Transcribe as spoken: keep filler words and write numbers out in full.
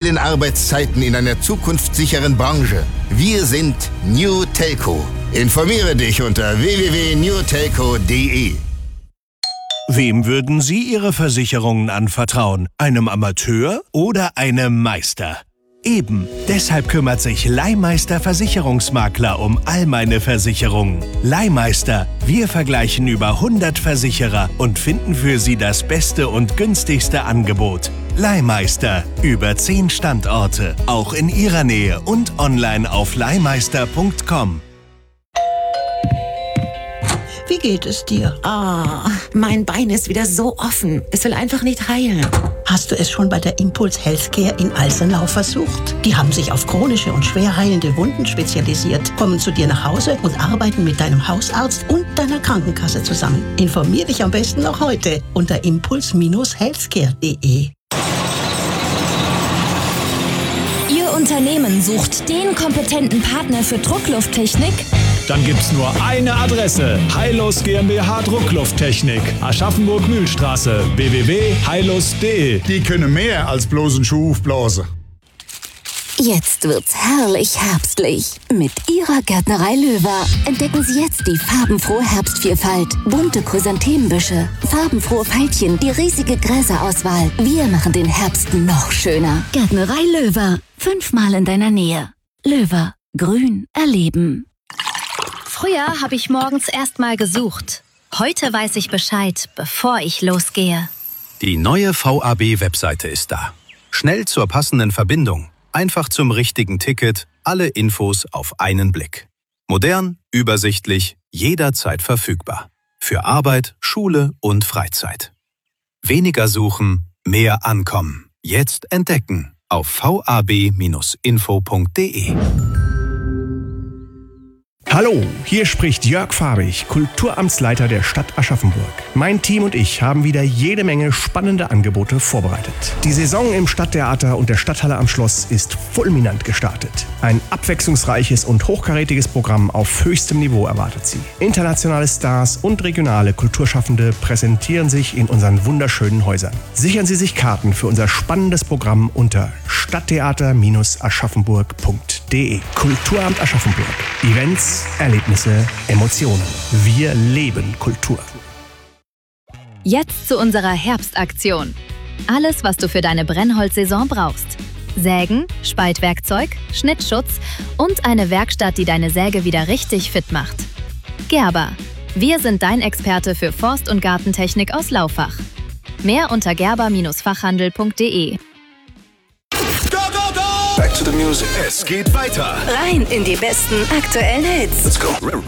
flexiblen Arbeitszeiten in einer zukunftssicheren Branche. Wir sind New Telco. Informiere dich unter w w w punkt new telco punkt d e. Wem würden Sie Ihre Versicherungen anvertrauen? Einem Amateur oder einem Meister? Eben, deshalb kümmert sich Leihmeister Versicherungsmakler um all meine Versicherungen. Leihmeister, wir vergleichen über hundert Versicherer und finden für Sie das beste und günstigste Angebot. Leihmeister, über zehn Standorte, auch in Ihrer Nähe und online auf leihmeister punkt com. Wie geht es dir? Ah, oh, mein Bein ist wieder so offen. Es will einfach nicht heilen. Hast du es schon bei der Impuls Healthcare in Alsenau versucht? Die haben sich auf chronische und schwer heilende Wunden spezialisiert, kommen zu dir nach Hause und arbeiten mit deinem Hausarzt und deiner Krankenkasse zusammen. Informier dich am besten noch heute unter impuls healthcare punkt d e. Ihr Unternehmen sucht den kompetenten Partner für Drucklufttechnik? Dann gibt's nur eine Adresse. Heilus GmbH Drucklufttechnik. Aschaffenburg-Mühlstraße. w w w punkt heilus punkt d e. Die können mehr als bloß einen Schuh aufblasen. Jetzt wird's herrlich herbstlich. Mit Ihrer Gärtnerei Löwer entdecken Sie jetzt die farbenfrohe Herbstvielfalt, bunte Chrysanthemenbüsche, farbenfrohe Veilchen, die riesige Gräserauswahl. Wir machen den Herbst noch schöner. Gärtnerei Löwer, fünfmal in deiner Nähe. Löwer, grün erleben. Früher habe ich morgens erst mal gesucht. Heute weiß ich Bescheid, bevor ich losgehe. Die neue V A B-Webseite ist da. Schnell zur passenden Verbindung, einfach zum richtigen Ticket, alle Infos auf einen Blick. Modern, übersichtlich, jederzeit verfügbar. Für Arbeit, Schule und Freizeit. Weniger suchen, mehr ankommen. Jetzt entdecken auf v a b Bindestrich info punkt d e. Hallo, hier spricht Jörg Fabich, Kulturamtsleiter der Stadt Aschaffenburg. Mein Team und ich haben wieder jede Menge spannende Angebote vorbereitet. Die Saison im Stadttheater und der Stadthalle am Schloss ist fulminant gestartet. Ein abwechslungsreiches und hochkarätiges Programm auf höchstem Niveau erwartet Sie. Internationale Stars und regionale Kulturschaffende präsentieren sich in unseren wunderschönen Häusern. Sichern Sie sich Karten für unser spannendes Programm unter stadttheater Bindestrich aschaffenburg punkt d e. Kulturamt Aschaffenburg. Events, Erlebnisse, Emotionen. Wir leben Kultur. Jetzt zu unserer Herbstaktion. Alles, was du für deine Brennholzsaison brauchst. Sägen, Spaltwerkzeug, Schnittschutz und eine Werkstatt, die deine Säge wieder richtig fit macht. Gerber. Wir sind dein Experte für Forst- und Gartentechnik aus Laufach. Mehr unter gerber Bindestrich fachhandel punkt d e. Back to the music. Es geht weiter. Rein in die besten aktuellen Hits. Let's go.